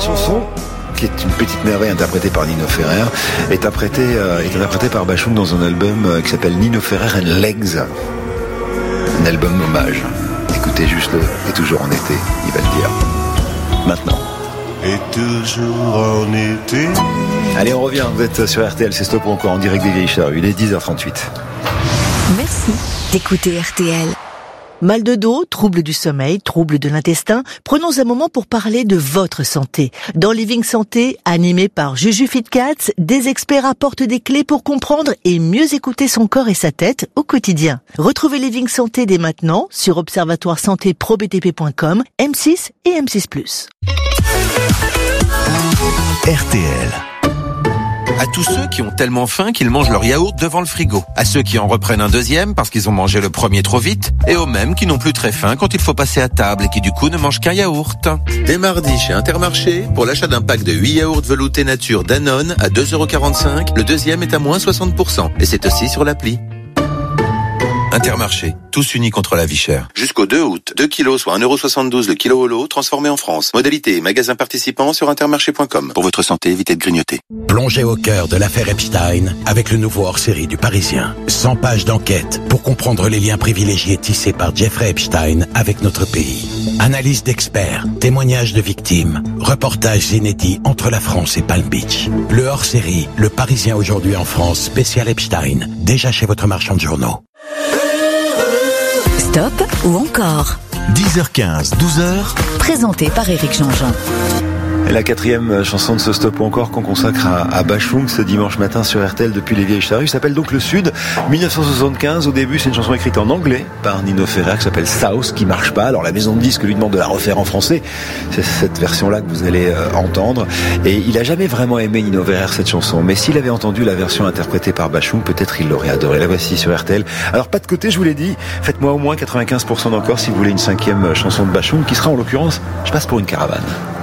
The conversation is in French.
chanson, qui est une petite merveille interprétée par Nino Ferrer, est interprétée par Bashung dans un album qui s'appelle Nino Ferrer and Legs. Un album hommage. Écoutez juste-le, et toujours en été, il va le dire. Maintenant. Et toujours en été. Allez, on revient, vous êtes sur RTL, c'est Stop ou encore en direct des Vieilles Charrues, il est 10h38. Merci d'écouter RTL. Mal de dos, troubles du sommeil, troubles de l'intestin, prenons un moment pour parler de votre santé. Dans Living Santé, animé par Juju Fitcats, des experts apportent des clés pour comprendre et mieux écouter son corps et sa tête au quotidien. Retrouvez Living Santé dès maintenant sur observatoire-santé-pro-btp.com, M6 et M6+. RTL. À tous ceux qui ont tellement faim qu'ils mangent leur yaourt devant le frigo. À ceux qui en reprennent un deuxième parce qu'ils ont mangé le premier trop vite. Et aux mêmes qui n'ont plus très faim quand il faut passer à table et qui du coup ne mangent qu'un yaourt. Dès mardi chez Intermarché, pour l'achat d'un pack de 8 yaourts veloutés nature Danone à 2,45€, le deuxième est à moins 60%. Et c'est aussi sur l'appli. Intermarché, tous unis contre la vie chère. Jusqu'au 2 août, 2 kilos soit 1,72€ le kilo au lot, transformé en France. Modalité et magasin participant sur intermarché.com. Pour votre santé, évitez de grignoter. Plongez au cœur de l'affaire Epstein avec le nouveau hors-série du Parisien. 100 pages d'enquête pour comprendre les liens privilégiés tissés par Jeffrey Epstein avec notre pays. Analyse d'experts, témoignages de victimes, reportages inédits entre la France et Palm Beach. Le hors-série, le Parisien aujourd'hui en France, spécial Epstein, déjà chez votre marchand de journaux. Stop ou encore 10h15, 12h. Présenté par Éric Jean-Jean. La quatrième chanson de ce Stop ou encore qu'on consacre à Bashung ce dimanche matin sur RTL depuis les Vieilles Charrues s'appelle donc Le Sud, 1975. Au début, c'est une chanson écrite en anglais par Nino Ferrer qui s'appelle South, qui marche pas. Alors la maison de disques lui demande de la refaire en français. C'est cette version-là que vous allez entendre. Et il a jamais vraiment aimé Nino Ferrer cette chanson. Mais s'il avait entendu la version interprétée par Bashung, peut-être il l'aurait adoré. La voici sur RTL. Alors pas de côté, je vous l'ai dit. Faites-moi au moins 95% d'encore si vous voulez une cinquième chanson de Bashung qui sera en l'occurrence Je passe pour une caravane.